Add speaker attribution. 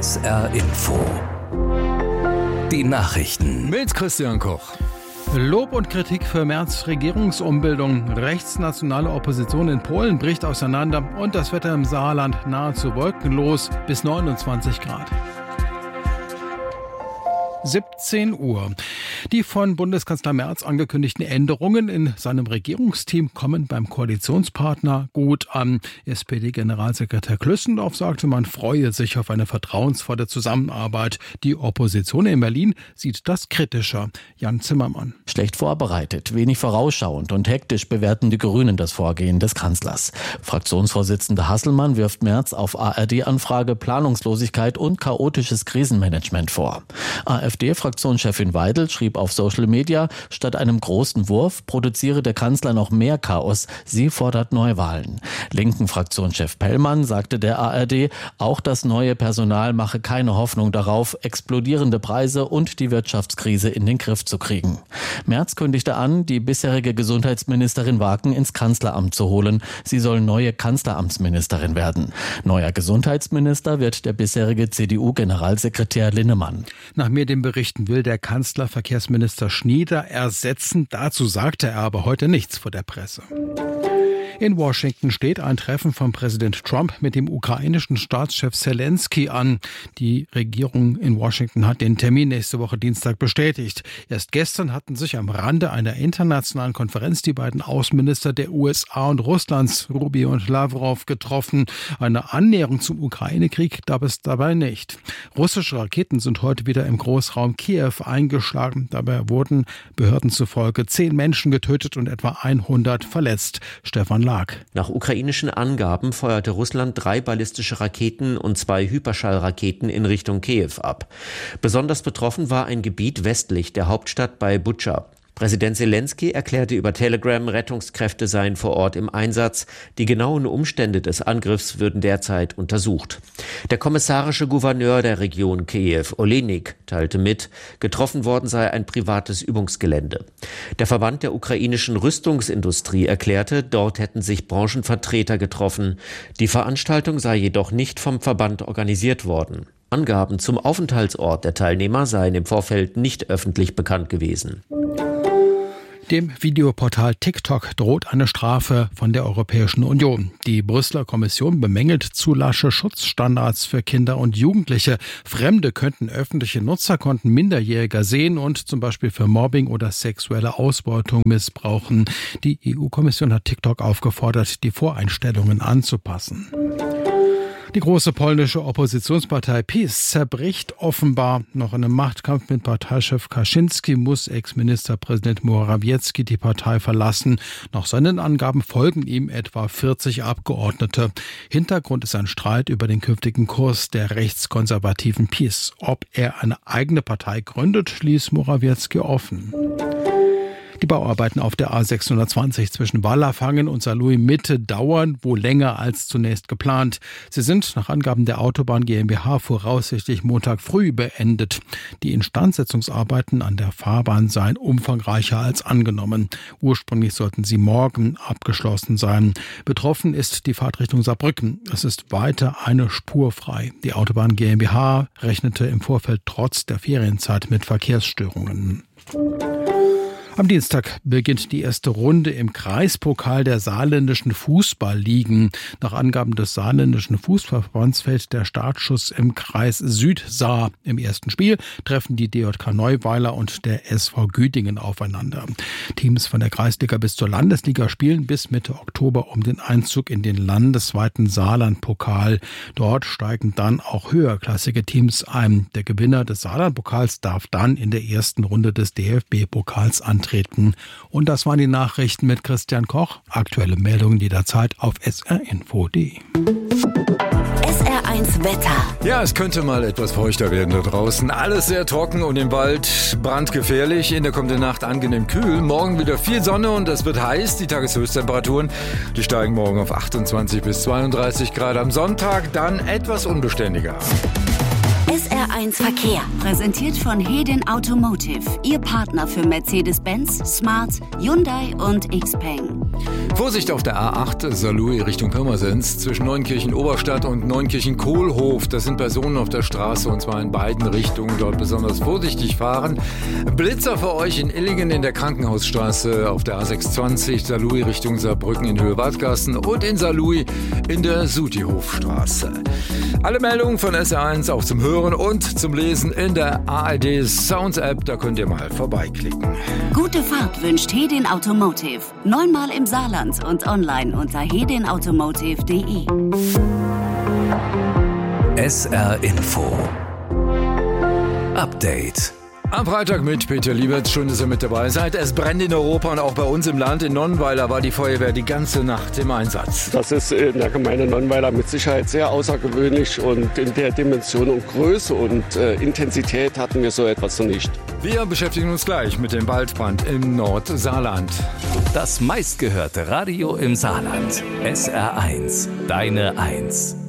Speaker 1: SR Info. Die Nachrichten
Speaker 2: mit Christian Koch.
Speaker 3: Lob und Kritik für Merz' Regierungsumbildung. Rechtsnationale Opposition in Polen bricht auseinander und das Wetter im Saarland nahezu wolkenlos bis 29 Grad. 17 Uhr. Die von Bundeskanzler Merz angekündigten Änderungen in seinem Regierungsteam kommen beim Koalitionspartner gut an. SPD-Generalsekretär Klüssendorf sagte, man freue sich auf eine vertrauensvolle Zusammenarbeit. Die Opposition in Berlin sieht das kritischer. Jan Zimmermann.
Speaker 4: Schlecht vorbereitet, wenig vorausschauend und hektisch bewerten die Grünen das Vorgehen des Kanzlers. Fraktionsvorsitzender Hasselmann wirft Merz auf ARD-Anfrage Planungslosigkeit und chaotisches Krisenmanagement vor. AfD-Fraktionschefin Weidel schrieb auf Social Media, statt einem großen Wurf produziere der Kanzler noch mehr Chaos. Sie fordert Neuwahlen. Linken Fraktionschef Pellmann sagte der ARD, auch das neue Personal mache keine Hoffnung darauf, explodierende Preise und die Wirtschaftskrise in den Griff zu kriegen. Merz kündigte an, die bisherige Gesundheitsministerin Wagen ins Kanzleramt zu holen. Sie soll neue Kanzleramtsministerin werden. Neuer Gesundheitsminister wird der bisherige CDU-Generalsekretär Linnemann.
Speaker 3: Nach Medienberichten will der Kanzler Verkehrsminister Schnieder ersetzen. Dazu sagte er aber heute nichts vor der Presse. In Washington steht ein Treffen von Präsident Trump mit dem ukrainischen Staatschef Zelensky an. Die Regierung in Washington hat den Termin nächste Woche Dienstag bestätigt. Erst gestern hatten sich am Rande einer internationalen Konferenz die beiden Außenminister der USA und Russlands, Rubio und Lavrov, getroffen. Eine Annäherung zum Ukraine-Krieg gab es dabei nicht. Russische Raketen sind heute wieder im Großraum Kiew eingeschlagen. Dabei wurden Behörden zufolge 10 Menschen getötet und etwa 100 verletzt. Stefan Lag.
Speaker 5: Nach ukrainischen Angaben feuerte Russland 3 ballistische Raketen und 2 Hyperschallraketen in Richtung Kiew ab. Besonders betroffen war ein Gebiet westlich der Hauptstadt bei Butscha. Präsident Zelensky erklärte über Telegram, Rettungskräfte seien vor Ort im Einsatz. Die genauen Umstände des Angriffs würden derzeit untersucht. Der kommissarische Gouverneur der Region Kiew, Olenik, teilte mit, getroffen worden sei ein privates Übungsgelände. Der Verband der ukrainischen Rüstungsindustrie erklärte, dort hätten sich Branchenvertreter getroffen. Die Veranstaltung sei jedoch nicht vom Verband organisiert worden. Angaben zum Aufenthaltsort der Teilnehmer seien im Vorfeld nicht öffentlich bekannt gewesen.
Speaker 3: Dem Videoportal TikTok droht eine Strafe von der Europäischen Union. Die Brüsseler Kommission bemängelt zu lasche Schutzstandards für Kinder und Jugendliche. Fremde könnten öffentliche Nutzerkonten Minderjähriger sehen und zum Beispiel für Mobbing oder sexuelle Ausbeutung missbrauchen. Die EU-Kommission hat TikTok aufgefordert, die Voreinstellungen anzupassen. Die große polnische Oppositionspartei PiS zerbricht offenbar. Noch in einem Machtkampf mit Parteichef Kaczynski muss Ex-Ministerpräsident Morawiecki die Partei verlassen. Nach seinen Angaben folgen ihm etwa 40 Abgeordnete. Hintergrund ist ein Streit über den künftigen Kurs der rechtskonservativen PiS. Ob er eine eigene Partei gründet, ließ Morawiecki offen. Die Bauarbeiten auf der A620 zwischen Wallerfangen und Saarlouis Mitte dauern wohl länger als zunächst geplant. Sie sind nach Angaben der Autobahn GmbH voraussichtlich Montag früh beendet. Die Instandsetzungsarbeiten an der Fahrbahn seien umfangreicher als angenommen. Ursprünglich sollten sie morgen abgeschlossen sein. Betroffen ist die Fahrtrichtung Saarbrücken. Es ist weiter eine Spur frei. Die Autobahn GmbH rechnete im Vorfeld trotz der Ferienzeit mit Verkehrsstörungen. Am Dienstag beginnt die erste Runde im Kreispokal der saarländischen Fußballligen. Nach Angaben des saarländischen Fußballverbands fällt der Startschuss im Kreis Südsaar. Im ersten Spiel treffen die DJK Neuweiler und der SV Güdingen aufeinander. Teams von der Kreisliga bis zur Landesliga spielen bis Mitte Oktober um den Einzug in den landesweiten Saarlandpokal. Dort steigen dann auch höherklassige Teams ein. Der Gewinner des Saarlandpokals darf dann in der ersten Runde des DFB-Pokals antreten. Und das waren die Nachrichten mit Christian Koch. Aktuelle Meldungen jederzeit auf srinfo.de.
Speaker 6: SR1 Wetter.
Speaker 2: Ja, es könnte mal etwas feuchter werden da draußen. Alles sehr trocken und im Wald brandgefährlich. In der kommenden Nacht angenehm kühl. Morgen wieder viel Sonne und es wird heiß. Die Tageshöchsttemperaturen, die steigen morgen auf 28 bis 32 Grad. Am Sonntag dann etwas unbeständiger.
Speaker 6: SR1 Verkehr. Präsentiert von Hedin Automotive. Ihr Partner für Mercedes-Benz, Smart, Hyundai und Xpeng.
Speaker 2: Vorsicht auf der A8 Saarlouis Richtung Pirmasens zwischen Neunkirchen-Oberstadt und Neunkirchen-Kohlhof. Das sind Personen auf der Straße und zwar in beiden Richtungen. Dort besonders vorsichtig fahren. Blitzer für euch in Illingen in der Krankenhausstraße auf der A620 Saarlouis Richtung Saarbrücken in Höhe Wadgassen und in Saarlouis in der Sutihofstraße. Alle Meldungen von SR1 auch zum Hören und zum Lesen in der ARD Sounds App. Da könnt ihr mal vorbeiklicken.
Speaker 6: Gute Fahrt wünscht Hedin Automotive. 9-mal im Saarland und online unter hedinautomotive.de.
Speaker 1: SR Info Update.
Speaker 2: Am Freitag mit Peter Lieberts. Schön, dass ihr mit dabei seid. Es brennt in Europa und auch bei uns im Land. In Nonnweiler war die Feuerwehr die ganze Nacht im Einsatz.
Speaker 7: Das ist in der Gemeinde Nonnweiler mit Sicherheit sehr außergewöhnlich und in der Dimension und Größe und Intensität hatten wir so etwas noch nicht.
Speaker 2: Wir beschäftigen uns gleich mit dem Waldbrand im Nordsaarland.
Speaker 1: Das meistgehörte Radio im Saarland. SR1, deine 1.